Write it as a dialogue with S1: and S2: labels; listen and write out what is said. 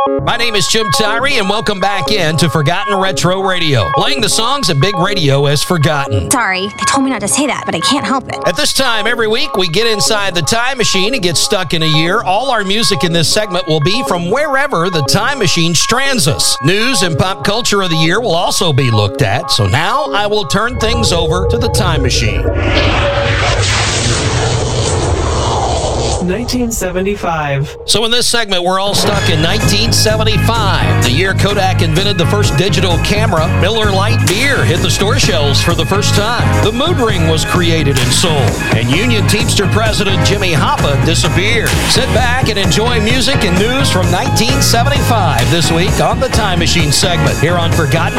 S1: My name is Jim Tyree, and welcome back in to Forgotten Retro Radio, playing the songs that Big Radio has forgotten.
S2: Sorry, they told me not to say that, but I can't help it.
S1: At this time every week, we get inside the time machine and get stuck in a year. All our music in this segment will be from wherever the time machine strands us. News and pop culture of the year will also be looked at. So now I will turn things over to the time machine.
S3: 1975.
S1: So in this segment, we're all stuck in 1975, the year Kodak invented the first digital camera. Miller Lite beer hit the store shelves for the first time. The mood ring was created and sold. And Union Teamster President Jimmy Hoffa disappeared. Sit back and enjoy music and news from 1975 this week on the Time Machine segment here on Forgotten